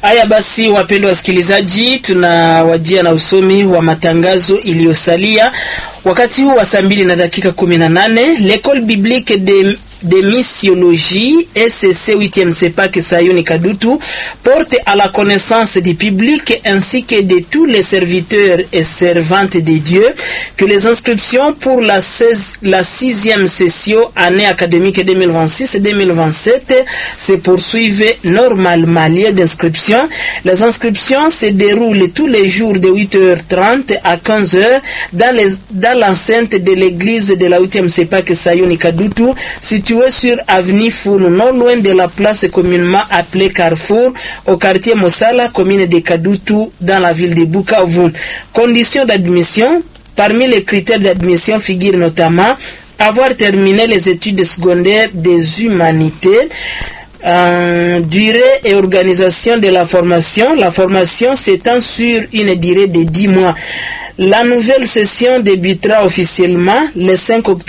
Haya basi, wapendwa wasikilizaji, tunawajia na usomi wa matangazo iliyosalia. Wakati huu wa saa 2:18, l'école biblique de missiologie SCC 8e CEPAC Sayuni Kadutu porte à la connaissance du public ainsi que de tous les serviteurs et servantes de Dieu que les inscriptions pour la 6e session année académique 2026-2027 se poursuivent normalement. Lieu d'inscription. Les inscriptions se déroulent tous les jours de 8h30 à 15h dans l'enceinte de l'église de la 8e CEPAC Sayuni Kadutu, située sur avenue Foulou, non loin de la place communément appelée Carrefour, au quartier Mossala, commune de Kadutu, dans la ville de Bukavu. Conditions d'admission. Parmi les critères d'admission figurent notamment avoir terminé les études secondaires des humanités. Durée et organisation de la formation. La formation s'étend sur une durée de 10 mois. La nouvelle session débutera officiellement le 5 octobre